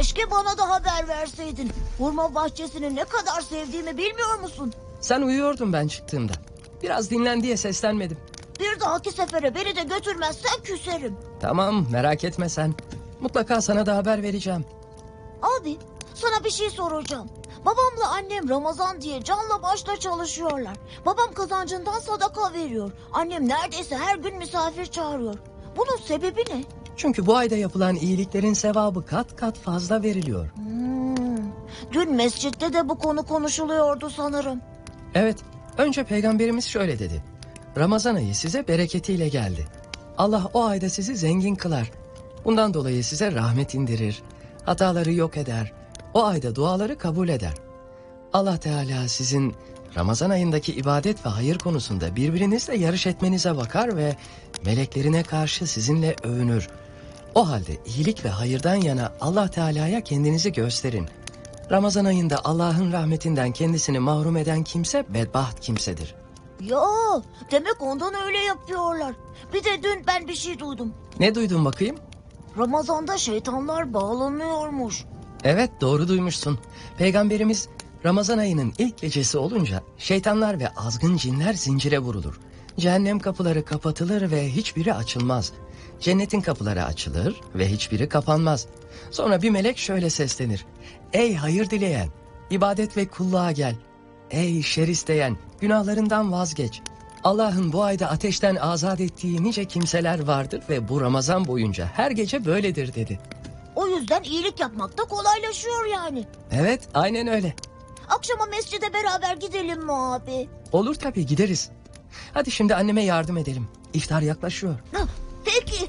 Keşke bana da haber verseydin. Hurma bahçesini ne kadar sevdiğimi bilmiyor musun? Sen uyuyordun ben çıktığımda. Biraz dinlen diye seslenmedim. Bir dahaki sefere beni de götürmezsen küserim. Tamam, merak etme sen. Mutlaka sana da haber vereceğim. Abi, sana bir şey soracağım. Babamla annem Ramazan diye canla başla çalışıyorlar. Babam kazancından sadaka veriyor. Annem neredeyse her gün misafir çağırıyor. Bunun sebebi ne? Çünkü bu ayda yapılan iyiliklerin sevabı kat kat fazla veriliyor. Dün mescitte de bu konu konuşuluyordu sanırım. Evet, önce Peygamberimiz şöyle dedi. Ramazan ayı size bereketiyle geldi. Allah o ayda sizi zengin kılar. Bundan dolayı size rahmet indirir. Hataları yok eder. O ayda duaları kabul eder. Allah Teala sizin Ramazan ayındaki ibadet ve hayır konusunda birbirinizle yarış etmenize bakar ve meleklerine karşı sizinle övünür. O halde iyilik ve hayırdan yana Allah Teala'ya kendinizi gösterin. Ramazan ayında Allah'ın rahmetinden kendisini mahrum eden kimse bedbaht kimsedir. Ya, demek ondan öyle yapıyorlar. Bir de dün ben bir şey duydum. Ne duydun bakayım? Ramazan'da şeytanlar bağlanıyormuş. Evet, doğru duymuşsun. Peygamberimiz Ramazan ayının ilk gecesi olunca şeytanlar ve azgın cinler zincire vurulur. Cehennem kapıları kapatılır ve hiçbiri açılmaz. Cennetin kapıları açılır ve hiçbiri kapanmaz. Sonra bir melek şöyle seslenir. Ey hayır dileyen, ibadet ve kulluğa gel. Ey şer isteyen, günahlarından vazgeç. Allah'ın bu ayda ateşten azat ettiği nice kimseler vardır ve bu Ramazan boyunca her gece böyledir dedi. O yüzden iyilik yapmak da kolaylaşıyor yani. Evet, aynen öyle. Akşama mescide beraber gidelim mi abi? Olur tabii, gideriz. Hadi şimdi anneme yardım edelim. İftar yaklaşıyor. Peki.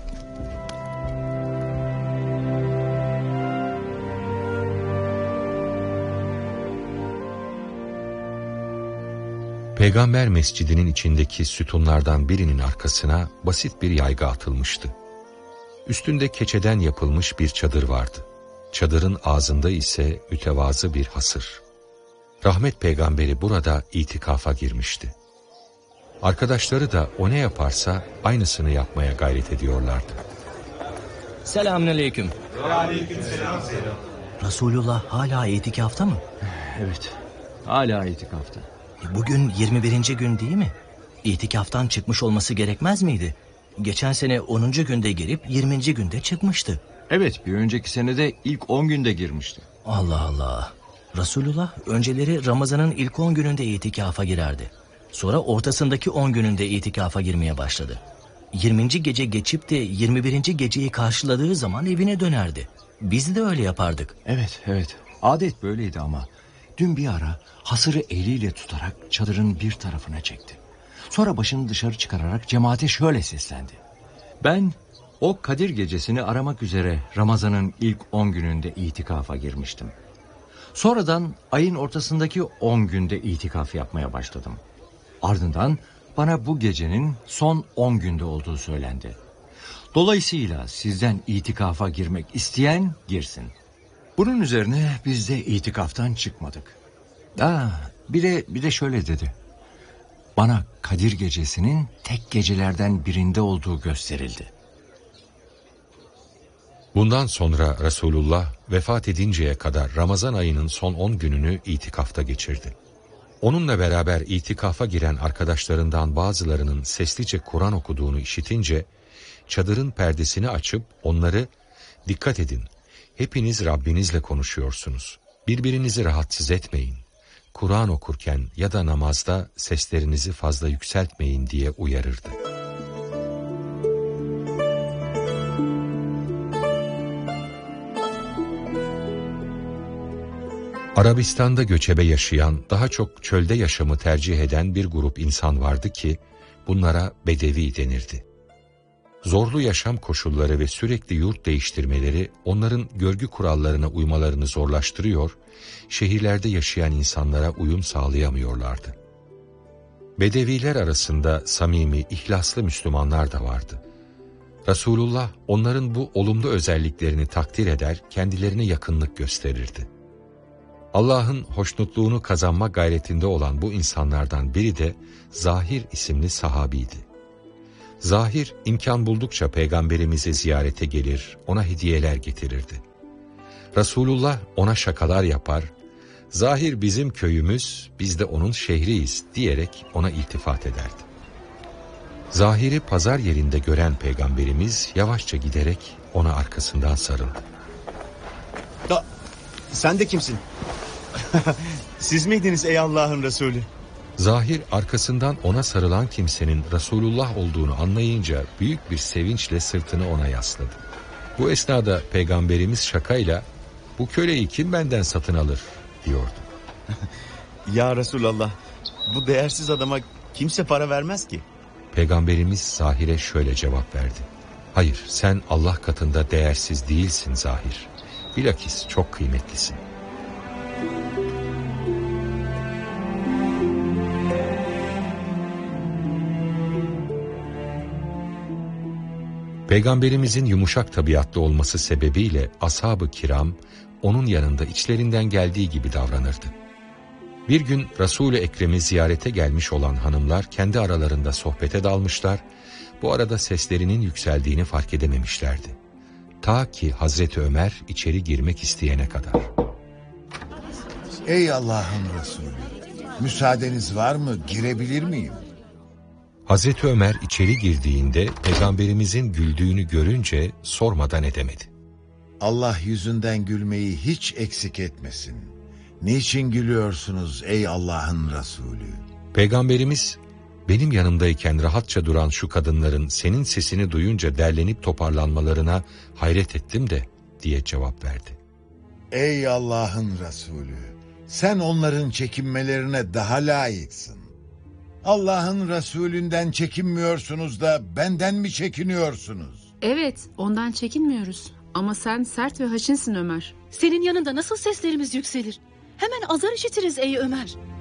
Peygamber mescidinin içindeki sütunlardan birinin arkasına basit bir yaygı atılmıştı. Üstünde keçeden yapılmış bir çadır vardı. Çadırın ağzında ise mütevazı bir hasır. Rahmet peygamberi burada itikafa girmişti. Arkadaşları da o ne yaparsa aynısını yapmaya gayret ediyorlardı. Selamünaleyküm. Aleykümselam. Resulullah hala itikafta mı? Evet, hala itikafta. Bugün 21. gün değil mi? İtikaftan çıkmış olması gerekmez miydi? Geçen sene 10. günde girip 20. günde çıkmıştı. Evet, bir önceki senede ilk 10 günde girmişti. Allah Allah. Resulullah önceleri Ramazan'ın ilk 10 gününde itikafa girerdi. Sonra ortasındaki 10 gününde itikafa girmeye başladı. 20. gece geçip de 21. geceyi karşıladığı zaman evine dönerdi. Biz de öyle yapardık. Evet. Adet böyleydi ama dün bir ara hasırı eliyle tutarak çadırın bir tarafına çekti. Sonra başını dışarı çıkararak cemaate şöyle seslendi. Ben o Kadir gecesini aramak üzere Ramazan'ın ilk 10 gününde itikafa girmiştim. Sonradan ayın ortasındaki 10 günde itikaf yapmaya başladım. Ardından bana bu gecenin son 10 günde olduğu söylendi. Dolayısıyla sizden itikafa girmek isteyen girsin. Bunun üzerine biz de itikaftan çıkmadık. Bir de şöyle dedi. Bana Kadir gecesinin tek gecelerden birinde olduğu gösterildi. Bundan sonra Resulullah vefat edinceye kadar Ramazan ayının son 10 gününü itikafta geçirdi. Onunla beraber itikafa giren arkadaşlarından bazılarının seslice Kur'an okuduğunu işitince çadırın perdesini açıp onları "Dikkat edin, hepiniz Rabbinizle konuşuyorsunuz. Birbirinizi rahatsız etmeyin. Kur'an okurken ya da namazda seslerinizi fazla yükseltmeyin" diye uyarırdı. Arabistan'da göçebe yaşayan, daha çok çölde yaşamı tercih eden bir grup insan vardı ki bunlara Bedevi denirdi. Zorlu yaşam koşulları ve sürekli yurt değiştirmeleri onların görgü kurallarına uymalarını zorlaştırıyor, şehirlerde yaşayan insanlara uyum sağlayamıyorlardı. Bedeviler arasında samimi, ihlaslı Müslümanlar da vardı. Resulullah onların bu olumlu özelliklerini takdir eder, kendilerine yakınlık gösterirdi. Allah'ın hoşnutluğunu kazanma gayretinde olan bu insanlardan biri de Zahir isimli sahabiydi. Zahir imkan buldukça Peygamberimizi ziyarete gelir, ona hediyeler getirirdi. Resulullah ona şakalar yapar, zahir bizim köyümüz, biz de onun şehriyiz diyerek ona iltifat ederdi. Zahiri pazar yerinde gören Peygamberimiz yavaşça giderek ona arkasından sarıldı. Sen de kimsin? Siz miydiniz ey Allah'ın Resulü? Zahir arkasından ona sarılan kimsenin Resulullah olduğunu anlayınca büyük bir sevinçle sırtını ona yasladı. Bu esnada Peygamberimiz şakayla "Bu köleyi kim benden satın alır?" diyordu. Ya Resulallah, bu değersiz adama kimse para vermez ki. Peygamberimiz Zahir'e şöyle cevap verdi: "Hayır, sen Allah katında değersiz değilsin Zahir. Bilakis çok kıymetlisin." Peygamberimizin yumuşak tabiatlı olması sebebiyle ashab-ı kiram onun yanında içlerinden geldiği gibi davranırdı. Bir gün Resul-i Ekrem'i ziyarete gelmiş olan hanımlar kendi aralarında sohbete dalmışlar, bu arada seslerinin yükseldiğini fark edememişlerdi. Ta ki Hazreti Ömer içeri girmek isteyene kadar. Ey Allah'ın Resulü, müsaadeniz var mı? Girebilir miyim? Hazreti Ömer içeri girdiğinde Peygamberimizin güldüğünü görünce sormadan edemedi. Allah yüzünden gülmeyi hiç eksik etmesin. Niçin gülüyorsunuz ey Allah'ın Resulü? Peygamberimiz, benim yanımdayken rahatça duran şu kadınların senin sesini duyunca derlenip toparlanmalarına hayret ettim de diye cevap verdi. Ey Allah'ın Resulü, sen onların çekinmelerine daha layıksın. Allah'ın Resulünden çekinmiyorsunuz da benden mi çekiniyorsunuz? Evet, ondan çekinmiyoruz. Ama sen sert ve haşinsin Ömer. Senin yanında nasıl seslerimiz yükselir? Hemen azar işitiriz ey Ömer.